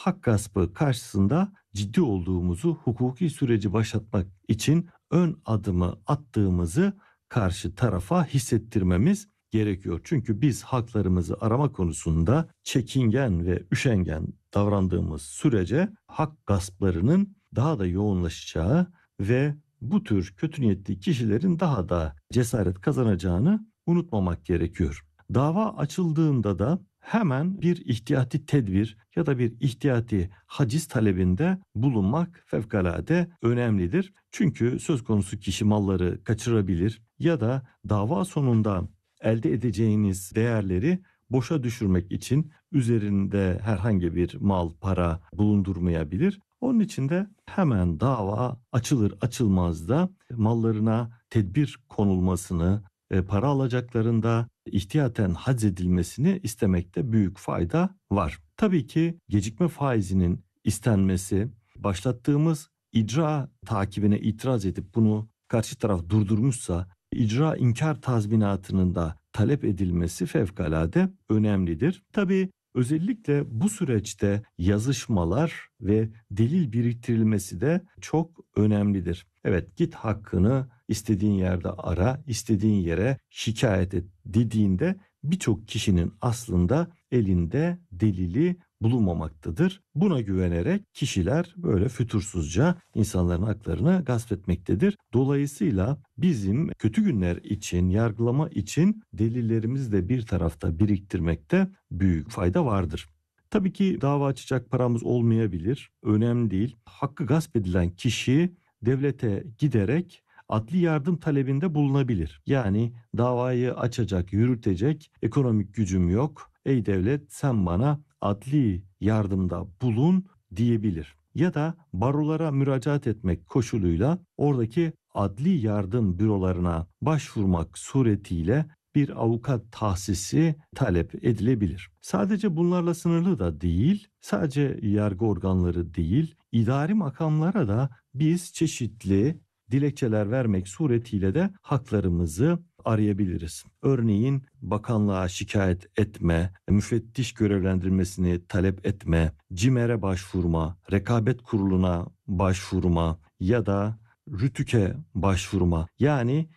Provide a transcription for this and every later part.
hak gaspı karşısında ciddi olduğumuzu, hukuki süreci başlatmak için ön adımı attığımızı karşı tarafa hissettirmemiz gerekiyor. Çünkü biz haklarımızı arama konusunda çekingen ve üşengen davrandığımız sürece hak gasplarının daha da yoğunlaşacağı ve bu tür kötü niyetli kişilerin daha da cesaret kazanacağını unutmamak gerekiyor. Dava açıldığında da hemen bir ihtiyati tedbir ya da bir ihtiyati haciz talebinde bulunmak fevkalade önemlidir. Çünkü söz konusu kişi malları kaçırabilir ya da dava sonunda elde edeceğiniz değerleri boşa düşürmek için üzerinde herhangi bir mal, para bulundurmayabilir. Onun için de hemen dava açılır açılmaz da mallarına tedbir konulmasını, para alacaklarında ihtiyaten haczedilmesini istemekte büyük fayda var. Tabii ki gecikme faizinin istenmesi, başlattığımız icra takibine itiraz edip bunu karşı taraf durdurmuşsa icra inkar tazminatının da talep edilmesi fevkalade önemlidir. Tabii özellikle bu süreçte yazışmalar ve delil biriktirilmesi de çok önemlidir. Evet, git hakkını istediğin yerde ara, istediğin yere şikayet et dediğinde birçok kişinin aslında elinde delili bulunmamaktadır. Buna güvenerek kişiler böyle fütursuzca insanların haklarını gasp etmektedir. Dolayısıyla bizim kötü günler için, yargılama için delillerimizi de bir tarafta biriktirmekte büyük fayda vardır. Tabii ki dava açacak paramız olmayabilir. Önemli değil. Hakkı gasp edilen kişi devlete giderek adli yardım talebinde bulunabilir. Yani davayı açacak, yürütecek ekonomik gücüm yok. Ey devlet, sen bana adli yardımda bulun diyebilir. Ya da barolara müracaat etmek koşuluyla oradaki adli yardım bürolarına başvurmak suretiyle bir avukat tahsisi talep edilebilir. Sadece bunlarla sınırlı da değil, sadece yargı organları değil, idari makamlara da biz çeşitli dilekçeler vermek suretiyle de haklarımızı arayabiliriz. Örneğin bakanlığa şikayet etme, müfettiş görevlendirmesini talep etme, CİMER'e başvurma, rekabet kuruluna başvurma ya da RÜTÜK'e başvurma, yani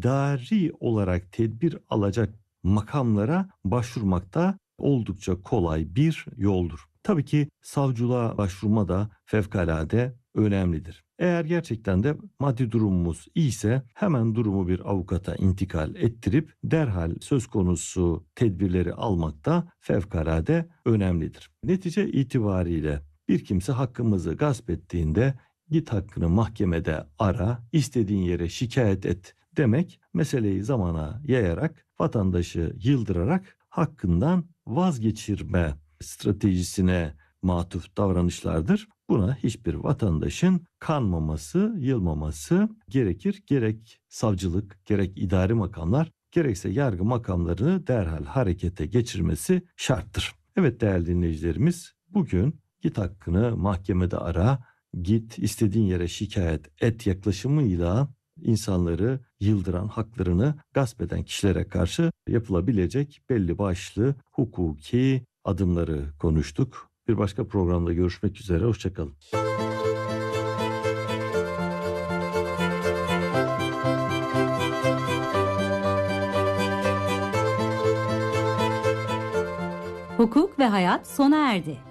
idari olarak tedbir alacak makamlara başvurmak da oldukça kolay bir yoldur. Tabii ki savcılığa başvurma da fevkalade önemlidir. Eğer gerçekten de maddi durumumuz iyiyse hemen durumu bir avukata intikal ettirip derhal söz konusu tedbirleri almak da fevkalade önemlidir. Netice itibariyle bir kimse hakkımızı gasp ettiğinde git hakkını mahkemede ara, istediğin yere şikayet et demek meseleyi zamana yayarak, vatandaşı yıldırarak hakkından vazgeçirme stratejisine matuf davranışlardır. Buna hiçbir vatandaşın kanmaması, yılmaması gerekir. Gerek savcılık, gerek idari makamlar, gerekse yargı makamlarını derhal harekete geçirmesi şarttır. Evet değerli dinleyicilerimiz, bugün git hakkını mahkemede ara, git istediğin yere şikayet et yaklaşımıyla insanları yıldıran, haklarını gasp eden kişilere karşı yapılabilecek belli başlı hukuki adımları konuştuk. Bir başka programda görüşmek üzere, hoşçakalın. Hukuk ve Hayat sona erdi.